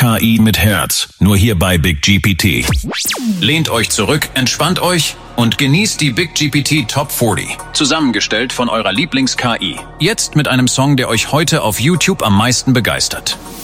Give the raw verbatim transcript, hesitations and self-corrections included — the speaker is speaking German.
K I mit Herz, nur hier bei Big G P T. Lehnt euch zurück, entspannt euch und genießt die Big G P T Top vierzig. Zusammengestellt von eurer Lieblings-K I. Jetzt mit einem Song, der euch heute auf YouTube am meisten begeistert.